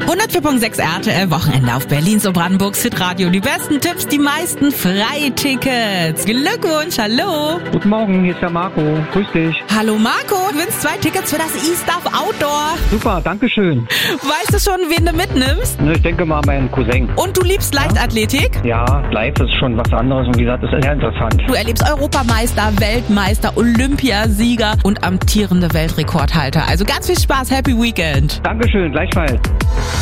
104.6 RTL Wochenende auf Berlins und Brandenburgs Hitradio. Die besten Tipps, die meisten Freitickets. Glückwunsch, hallo. Guten Morgen, hier ist der Marco. Grüß dich. Hallo Marco, du gewinnst 2 Tickets für das E-Stuff Outdoor. Super, danke schön. Weißt du schon, wen du mitnimmst? Ich denke mal meinen Cousin. Und du liebst Leichtathletik? Ja, live ist schon was anderes und wie gesagt, das ist sehr interessant. Du erlebst Europameister, Weltmeister, Olympiasieger und amtierende Weltrekordhalter. Also ganz viel Spaß, Happy Weekend. Dankeschön, gleichfalls.